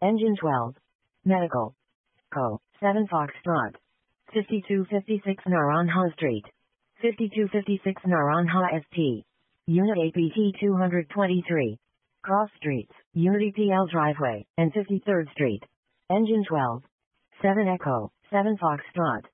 Engine 12. Medical. Co. 7 Foxtrot. 5256 Naranja Street. 5256 Naranja ST. Unit APT 223. Cross Streets, Unity PL Driveway, and 53rd Street. Engine 12. 7 Echo, 7 Foxtrot.